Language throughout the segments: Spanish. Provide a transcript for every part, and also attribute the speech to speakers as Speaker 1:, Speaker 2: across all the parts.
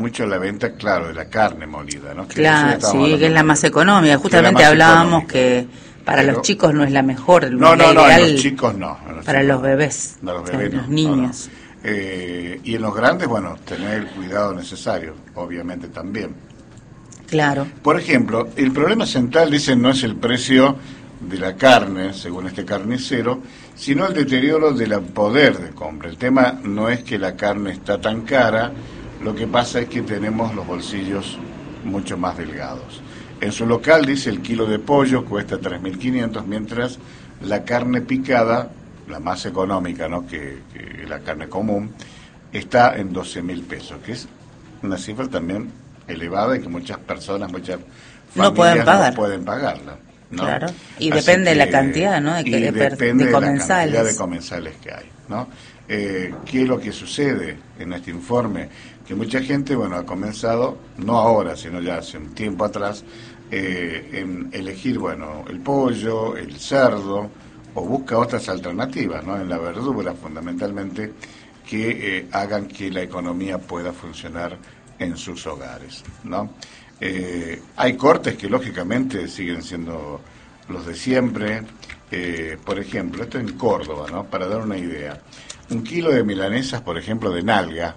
Speaker 1: mucho la venta, claro, de la carne molida, ¿no?
Speaker 2: Claro, sí, que es la más económica. Justamente hablábamos que para los chicos no es la mejor.
Speaker 1: No, en los chicos no.
Speaker 2: Para los bebés,
Speaker 1: los bebés,
Speaker 2: los niños.
Speaker 1: No. Y en los grandes, bueno, tener el cuidado necesario, obviamente también.
Speaker 2: Claro.
Speaker 1: Por ejemplo, el problema central, dicen, no es el precio de la carne, según este carnicero, sino el deterioro del poder de compra. El tema no es que la carne está tan cara, lo que pasa es que tenemos los bolsillos mucho más delgados. En su local, dice, el kilo de pollo cuesta 3.500, mientras la carne picada, la más económica, ¿no?, que la carne común, está en 12.000 pesos, que es una cifra también elevada y que muchas personas, muchas familias no pueden pagarla, ¿no?
Speaker 2: Claro, y depende de la cantidad, ¿no?,
Speaker 1: depende de la cantidad de comensales que hay, ¿no? ¿Qué es lo que sucede en este informe? Que mucha gente, bueno, ha comenzado, no ahora, sino ya hace un tiempo atrás, en elegir, bueno, el pollo, el cerdo, o busca otras alternativas, ¿no?, en la verdura fundamentalmente, que hagan que la economía pueda funcionar en sus hogares, ¿no? Hay cortes que lógicamente siguen siendo los de siempre. Por ejemplo, esto en Córdoba, ¿no?, para dar una idea, un kilo de milanesas, por ejemplo, de nalga,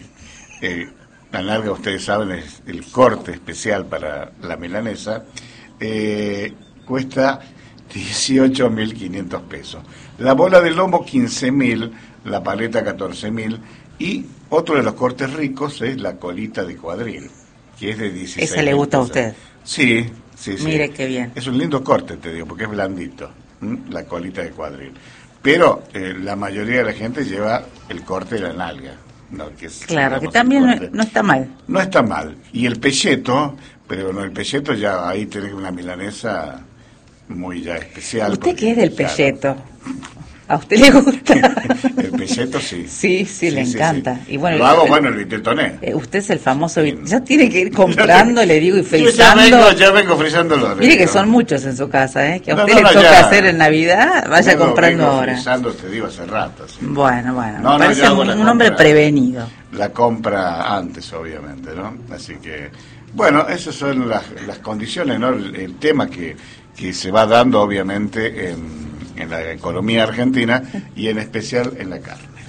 Speaker 1: la nalga, ustedes saben, es el corte especial para la milanesa, cuesta 18.500 pesos. La bola de lomo 15.000, la paleta 14.000, y otro de los cortes ricos es la colita de cuadril, que es de 16.
Speaker 2: ¿Esa le gusta a usted?
Speaker 1: Sí.
Speaker 2: Mire qué bien.
Speaker 1: Es un lindo corte, te digo, porque es blandito, la colita de cuadril. Pero la mayoría de la gente lleva el corte de la nalga, ¿no? Que es,
Speaker 2: claro, digamos, que también no está mal.
Speaker 1: No está mal. Y el pelleto, pero no, el pelleto ya ahí tiene una milanesa muy ya especial.
Speaker 2: ¿Usted qué es del pelleto? ¿A usted le gusta?
Speaker 1: El pelleto sí.
Speaker 2: Sí, le encanta.
Speaker 1: Sí.
Speaker 2: Y bueno,
Speaker 1: lo hago, el intetoné.
Speaker 2: Usted es el famoso, ya tiene que ir comprando, le digo, y frizando.
Speaker 1: Ya vengo frizándolo.
Speaker 2: Mire que son muchos en su casa, que a usted le toca hacer en Navidad, vaya comprando ahora.
Speaker 1: Frizando, te digo, hace rato. Sí.
Speaker 2: Bueno, parece un hombre prevenido.
Speaker 1: La compra antes, obviamente, ¿no? Así que, bueno, esas son las condiciones, ¿no? El tema que se va dando, obviamente, en la economía argentina y en especial en la carne.